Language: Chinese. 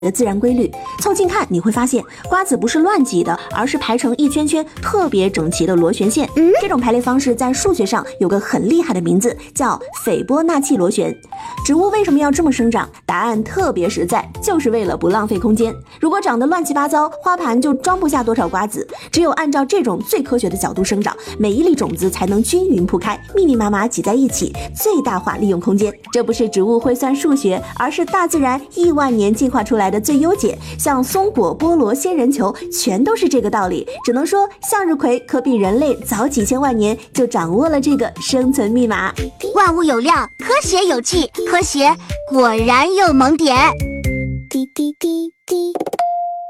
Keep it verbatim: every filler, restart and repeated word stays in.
的自然规律。凑近看，你会发现瓜子不是乱挤的，而是排成一圈圈特别整齐的螺旋线。嗯，这种排列方式在数学上有个很厉害的名字，叫斐波那契螺旋。植物为什么要这么生长？答案特别实在，就是为了不浪费空间。如果长得乱七八糟，花盘就装不下多少瓜子。只有按照这种最科学的角度生长，每一粒种子才能均匀铺开，密密麻麻挤在一起，最大化利用空间。这不是植物会算数学，而是大自然亿万年进化出来的最优解。像松果、菠萝、仙人球，全都是这个道理。只能说，向日葵可比人类早几千万年就掌握了这个生存密码。 万物有料，科学有趣，科学果然有萌点。滴滴滴滴。